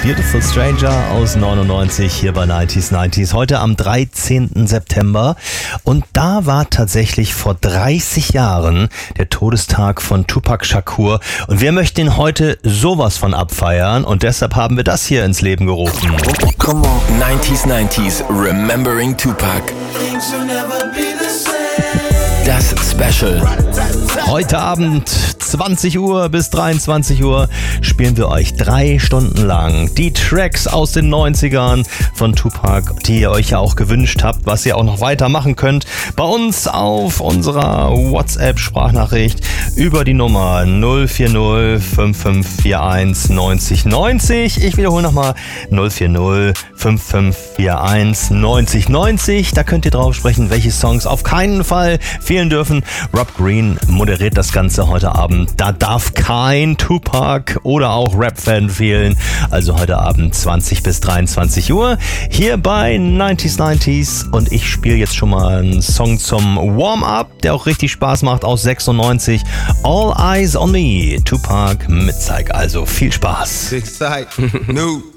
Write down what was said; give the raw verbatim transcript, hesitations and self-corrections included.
Beautiful Stranger aus neunundneunzig hier bei neunzig neunzig. Heute am dreizehnten September. Und da war tatsächlich vor dreißig Jahren der Todestag von Tupac Shakur. Und wir möchten ihn heute sowas von abfeiern. Und deshalb haben wir das hier ins Leben gerufen. Come on. neunzig neunzig Remembering Tupac. Das Special. Heute Abend zwanzig Uhr bis dreiundzwanzig Uhr spielen wir euch drei Stunden lang die Tracks aus den neunzigern von Tupac, die ihr euch ja auch gewünscht habt, was ihr auch noch weitermachen könnt. Bei uns auf unserer WhatsApp-Sprachnachricht über die Nummer null vier null fünf fünf vier eins neunzig neunzig. Ich wiederhole nochmal null vier null fünf fünf vier eins neunzig neunzig. Da könnt ihr drauf sprechen, welche Songs auf keinen Fall fehlen dürfen. Rob Green moderiert das Ganze heute Abend. Da darf kein Tupac oder auch Rap-Fan fehlen. Also heute Abend zwanzig bis dreiundzwanzig Uhr hier bei neunzig neunzig. Und ich spiele jetzt schon mal einen Song zum Warm-Up, der auch richtig Spaß macht, aus sechsundneunzig. All Eyes on Me, Tupac mit Zeig. Also viel Spaß. Six Sight, new.